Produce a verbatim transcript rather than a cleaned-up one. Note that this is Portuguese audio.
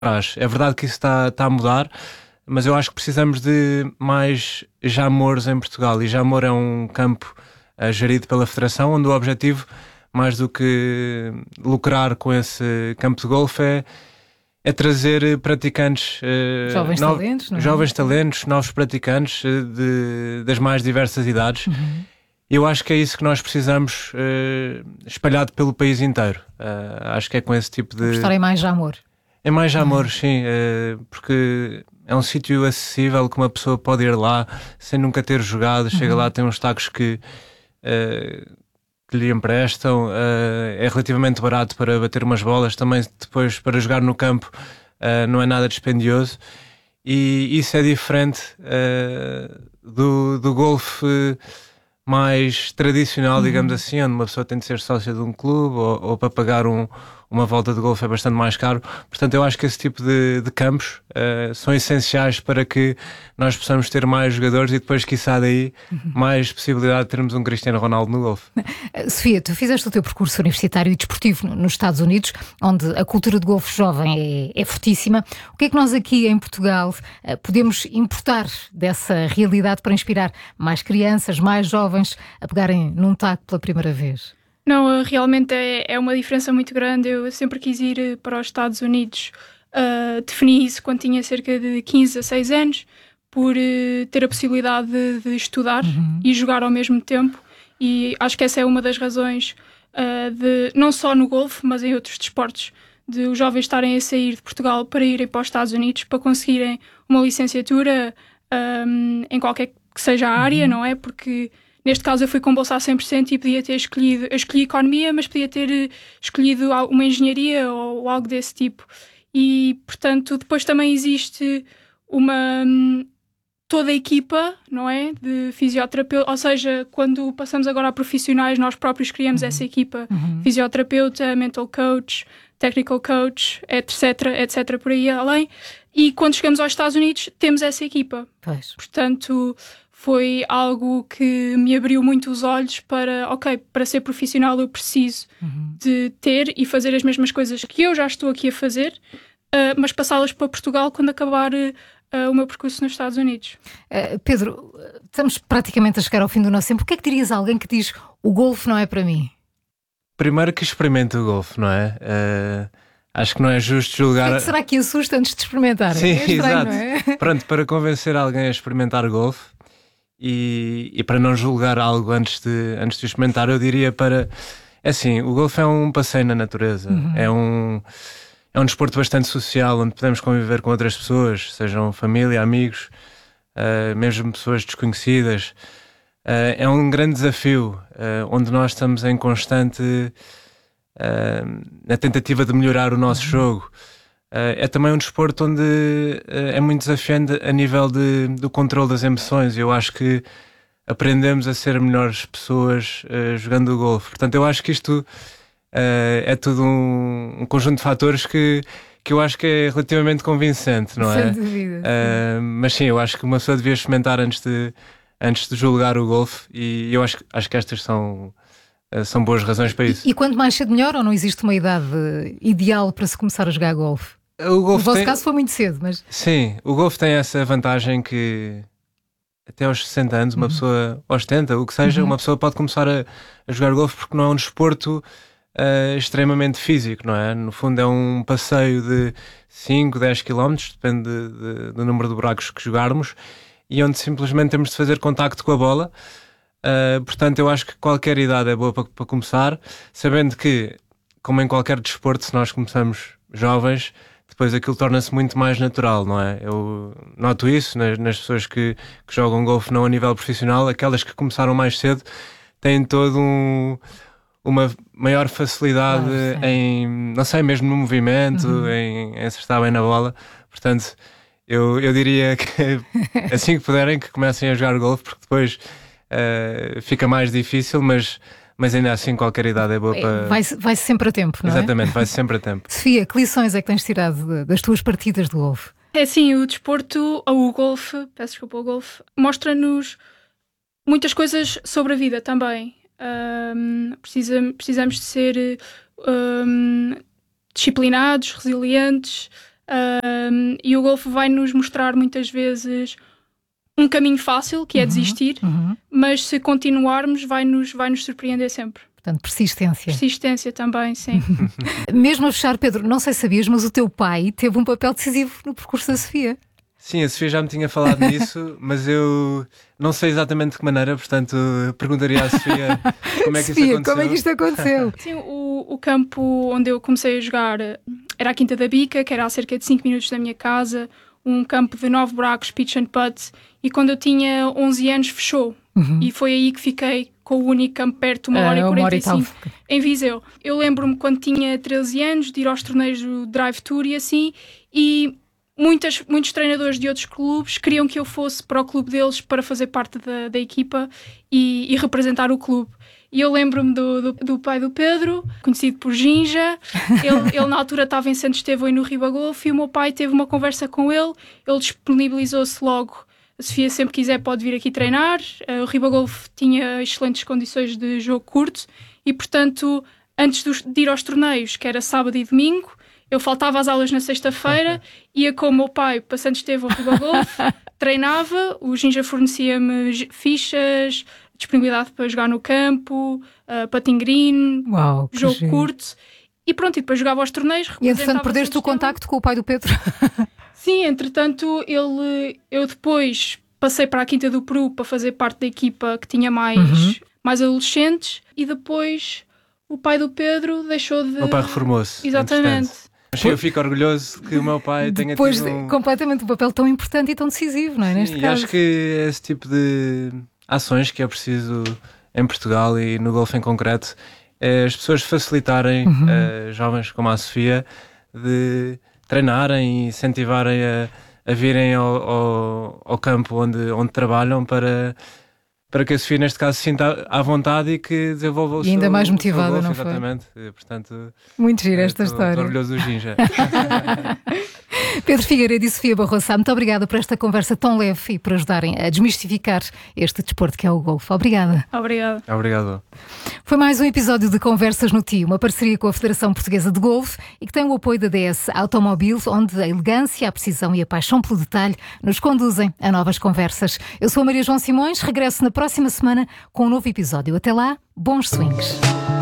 atrás. É verdade que isso está, está a mudar, mas eu acho que precisamos de mais Jamores em Portugal. E Jamor é um campo uh, gerido pela Federação, onde o objetivo, mais do que lucrar com esse campo de golfe, é, é trazer praticantes, uh, jovens no, talentos, não é? jovens talentos, novos praticantes uh, de, das mais diversas idades. Uhum. Eu acho que é isso que nós precisamos, uh, espalhado pelo país inteiro. Uh, acho que é com esse tipo de... Estarem mais Jamor. É mais Jamor, sim, uh, porque é um sítio acessível que uma pessoa pode ir lá sem nunca ter jogado. Chega uhum. lá, tem uns tacos que, uh, que lhe emprestam, uh, é relativamente barato para bater umas bolas, também depois para jogar no campo uh, não é nada dispendioso, e isso é diferente uh, do, do golfe mais tradicional, uhum. digamos assim, onde uma pessoa tem de ser sócia de um clube ou, ou para pagar um, uma volta de golfe é bastante mais caro. Portanto, eu acho que esse tipo de, de campos uh, são essenciais para que nós possamos ter mais jogadores e depois, quiçá daí, uhum. mais possibilidade de termos um Cristiano Ronaldo no golfe. Sofia, tu fizeste o teu percurso universitário e desportivo nos Estados Unidos, onde a cultura de golfe jovem é, é fortíssima. O que é que nós aqui em Portugal uh, podemos importar dessa realidade para inspirar mais crianças, mais jovens a pegarem num taco pela primeira vez? Não, realmente é, é uma diferença muito grande. Eu sempre quis ir para os Estados Unidos. Uh, defini isso quando tinha cerca de quinze a seis anos, por uh, ter a possibilidade de, de estudar uhum. e jogar ao mesmo tempo. E acho que essa é uma das razões, uh, de, não só no golfe, mas em outros desportos, de os jovens estarem a sair de Portugal para irem para os Estados Unidos, para conseguirem uma licenciatura um, em qualquer que seja a área, uhum. não é? Porque neste caso eu fui com bolsa a cem por cento e podia ter escolhido, eu escolhi economia, mas podia ter escolhido uma engenharia ou, ou algo desse tipo. E, portanto, depois também existe uma, toda a equipa, não é, de fisioterapeuta, ou seja, quando passamos agora a profissionais, nós próprios criamos uhum. essa equipa, uhum. fisioterapeuta, mental coach, technical coach, etc, etc, por aí além. E quando chegamos aos Estados Unidos, temos essa equipa. Pois. Portanto, foi algo que me abriu muito os olhos para, ok, para ser profissional eu preciso uhum. de ter e fazer as mesmas coisas que eu já estou aqui a fazer, uh, mas passá-las para Portugal quando acabar uh, o meu percurso nos Estados Unidos. Uh, Pedro, estamos praticamente a chegar ao fim do nosso tempo. O que é que dirias a alguém que diz o golfe não é para mim? Primeiro que experimente o golfe, não é? Uh, acho que não é justo julgar... O que, é que será que assusta antes de experimentar? Sim, é estranho, exato. Não é? Pronto, para convencer alguém a experimentar golfe, E, e para não julgar algo antes de, antes de experimentar, eu diria para... É assim, o golfe é um passeio na natureza. Uhum. É, um, é um desporto bastante social, onde podemos conviver com outras pessoas, sejam família, amigos, uh, mesmo pessoas desconhecidas. Uh, é um grande desafio, uh, onde nós estamos em constante... Uh, na tentativa de melhorar o nosso uhum. jogo. Uh, é também um desporto onde uh, é muito desafiante a nível de, do controle das emoções. Eu acho que aprendemos a ser melhores pessoas uh, jogando o golfe. Portanto, eu acho que isto uh, é tudo um, um conjunto de fatores que, que eu acho que é relativamente convincente, não é? Sem dúvida. Uh, mas sim, eu acho que uma pessoa devia experimentar antes de, antes de julgar o golfe, e eu acho, acho que estas são... são boas razões para isso. E, e quanto mais cedo melhor, ou não existe uma idade ideal para se começar a jogar golfe? O golfe no vosso tem... caso foi muito cedo, mas... Sim, o golfe tem essa vantagem que até aos sessenta anos, uma uhum. pessoa, aos setenta, o que seja, uhum. uma pessoa pode começar a, a jogar golfe, porque não é um desporto uh, extremamente físico, não é? No fundo é um passeio de cinco, dez quilómetros, depende de, de, do número de buracos que jogarmos, e onde simplesmente temos de fazer contacto com a bola. Uh, portanto, eu acho que qualquer idade é boa para, para começar, sabendo que, como em qualquer desporto, se nós começamos jovens, depois aquilo torna-se muito mais natural, não é? Eu noto isso nas, nas pessoas que, que jogam golfe não a nível profissional. Aquelas que começaram mais cedo têm todo um, uma maior facilidade ah, em, não sei, mesmo no movimento, uhum. em, em acertar bem na bola. Portanto, eu, eu diria que assim que puderem, que comecem a jogar golfe, porque depois uh, fica mais difícil, mas... Mas ainda assim qualquer idade é boa para... Vai-se vai sempre a tempo, não é? Exatamente, vai-se sempre a tempo. Sofia, que lições é que tens tirado das tuas partidas de golfe? É assim, o desporto, ou o golfe, peço desculpa, o golfe, mostra-nos muitas coisas sobre a vida também. Um, precisa, precisamos de ser um, disciplinados, resilientes, Uh, e o golfe vai nos mostrar muitas vezes um caminho fácil, que é uhum, desistir, uhum. mas se continuarmos vai nos, vai nos surpreender sempre. Portanto, persistência. Persistência também, sim. Mesmo a fechar, Pedro, não sei se sabias, mas o teu pai teve um papel decisivo no percurso da Sofia. Sim, a Sofia já me tinha falado nisso, mas eu não sei exatamente de que maneira, portanto perguntaria à Sofia como é que Sofia, isso aconteceu. como é que isto aconteceu? Sim, o, o campo onde eu comecei a jogar era a Quinta da Bica, que era a cerca de cinco minutos da minha casa, um campo de nove buracos, pitch and putt, e quando eu tinha onze anos fechou. Uhum. E foi aí que fiquei com o único campo perto, uma hora e quarenta e cinco, em Viseu. Eu lembro-me quando tinha treze anos de ir aos torneios do Drive Tour e assim, e muitas, muitos treinadores de outros clubes queriam que eu fosse para o clube deles para fazer parte da, da equipa e, e representar o clube. E eu lembro-me do, do, do pai do Pedro, conhecido por Ginja. Ele, ele na altura estava em Santo Estevão e no Ribagolfe, e o meu pai teve uma conversa com ele. Ele disponibilizou-se logo. A Sofia, sempre quiser, pode vir aqui treinar. O Ribagolfe tinha excelentes condições de jogo curto e, portanto, antes de ir aos torneios, que era sábado e domingo, eu faltava às aulas na sexta-feira, ia com o meu pai para Santo Estevão, Ribagolfe, treinava, o Ginja fornecia-me fichas, disponibilidade para jogar no campo, uh, patin green, Uau, jogo giro. curto, e pronto, e depois jogava aos torneios. E entretanto perdeste o contacto com o pai do Pedro? Sim, entretanto ele, eu depois passei para a Quinta do Peru para fazer parte da equipa que tinha mais, uhum. mais adolescentes, e depois o pai do Pedro deixou de... O meu pai reformou-se. Exatamente. Mas eu fico orgulhoso que o meu pai tenha depois tido um... completamente um papel tão importante e tão decisivo, não é? Sim, neste e caso. Acho que esse tipo de ações que é preciso em Portugal e no golfe em concreto é as pessoas facilitarem uhum. uh, jovens como a Sofia de treinarem e incentivarem a, a virem ao, ao, ao campo onde, onde trabalham para, para que a Sofia, neste caso, se sinta à vontade e que desenvolva o e ainda seu, mais motivada, golfe, não exatamente. foi? E, portanto, muito gira esta tô, história. Estou orgulhoso do Ginja. Pedro Figueiredo e Sofia Barroso, muito obrigada por esta conversa tão leve e por ajudarem a desmistificar este desporto que é o golfe. Obrigada. Obrigada. Obrigado. Foi mais um episódio de Conversas no Tio, uma parceria com a Federação Portuguesa de Golfe e que tem o apoio da D S Automobiles, onde a elegância, a precisão e a paixão pelo detalhe nos conduzem a novas conversas. Eu sou a Maria João Simões, regresso na próxima semana com um novo episódio. Até lá, bons swings.